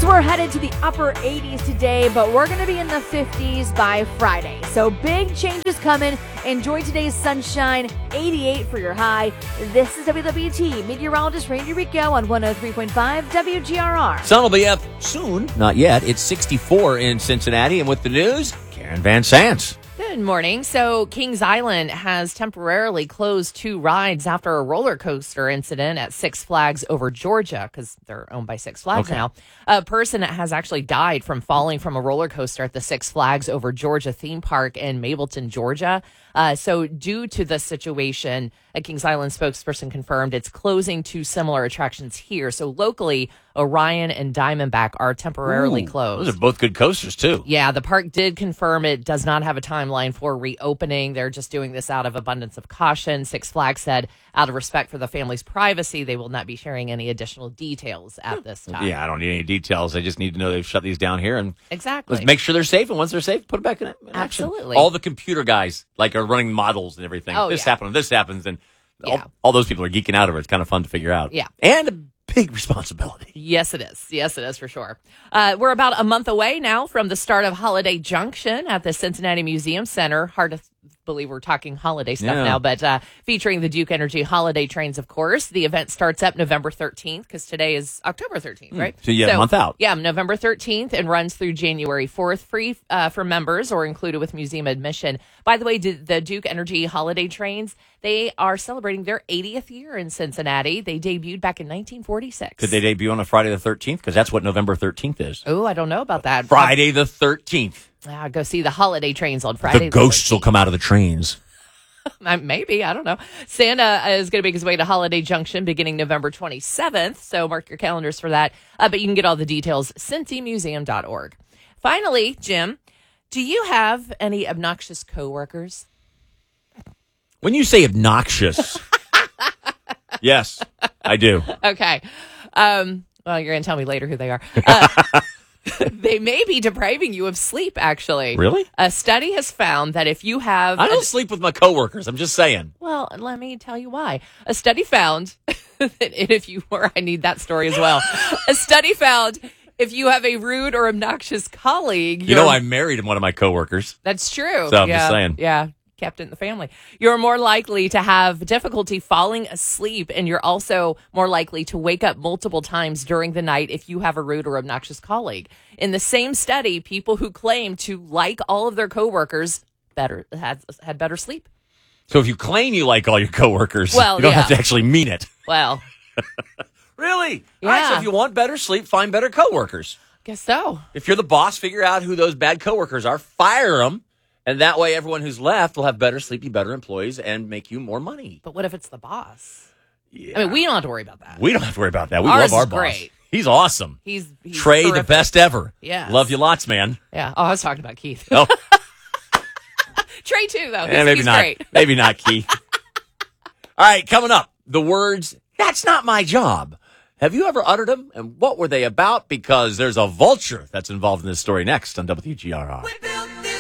we're headed to the upper 80s today, but we're going to be in the 50s by Friday. So big changes coming. Enjoy today's sunshine. 88 for your high. This is WWT meteorologist Randy Rico on 103.5 WGRR. Sun will be up soon. Not yet. It's 64 in Cincinnati. And with the news, Karen Van Sant. Good morning. So Kings Island has temporarily closed 2 rides after a roller coaster incident at Six Flags Over Georgia, because they're owned by Six Flags now. A person has actually died from falling from a roller coaster at the Six Flags Over Georgia theme park in Mableton, Georgia. So due to the situation, a Kings Island spokesperson confirmed it's closing 2 similar attractions here. So locally, Orion and Diamondback are temporarily closed. Those are both good coasters, too. Yeah, the park did confirm it does not have a timeline for reopening. They're just doing this out of abundance of caution. Six Flags said, out of respect for the family's privacy, they will not be sharing any additional details at this time. Yeah, I don't need any details. I just need to know they've shut these down here. And exactly. Let's make sure they're safe. And once they're safe, put them back in action. Absolutely. All the computer guys, are running models and everything. This happens. And all those people are geeking out over it. It's kind of fun to figure out. Yeah. And a big responsibility. Yes, it is. Yes, it is for sure. We're about a month away now from the start of Holiday Junction at the Cincinnati Museum Center. Hard to believe we're talking holiday stuff now, but featuring the Duke Energy holiday trains, of course. The event starts up November 13th because today is October 13th, right? So a month out. Yeah, November 13th and runs through January 4th, free for members or included with museum admission. By the way, the Duke Energy holiday trains, they are celebrating their 80th year in Cincinnati. They debuted back in 1946. Could they debut on a Friday the 13th? Because that's what November 13th is. Oh, I don't know about that. Friday the 13th. Go see the holiday trains on Friday. The ghosts will come out of the trains. Maybe. I don't know. Santa is going to make his way to Holiday Junction beginning November 27th. So mark your calendars for that. But you can get all the details, cincymuseum.org. Finally, Jim, do you have any obnoxious coworkers? When you say obnoxious, yes, I do. Okay. Well, you're going to tell me later who they are. They may be depriving you of sleep, actually. Really? A study has found that if you have... I don't sleep with my coworkers. I'm just saying. Well, let me tell you why. A study found that if you were... I need that story as well. A study found if you have a rude or obnoxious colleague... You know, I married one of my coworkers. That's true. So I'm just saying. Yeah. Kept it in the family. You're more likely to have difficulty falling asleep, and you're also more likely to wake up multiple times during the night if you have a rude or obnoxious colleague. In the same study, people who claim to like all of their coworkers had better sleep. So if you claim you like all your coworkers, you don't have to actually mean it. Well, really? Yeah. All right, so if you want better sleep, find better coworkers. Guess so. If you're the boss, figure out who those bad coworkers are, fire them. And that way, everyone who's left will have better sleepy, better employees and make you more money. But what if it's the boss? Yeah. I mean, we don't have to worry about that. We don't have to worry about that. We Ours love our is boss. Great. He's awesome. He's Trey, terrific. the best ever. Yeah. Love you lots, man. Yeah. Oh, I was talking about Keith. Oh. Trey, too, though. Maybe he's not. great. Maybe not Keith. All right, coming up, the words, "That's not my job." Have you ever uttered them? And what were they about? Because there's a vulture that's involved in this story next on WGRR.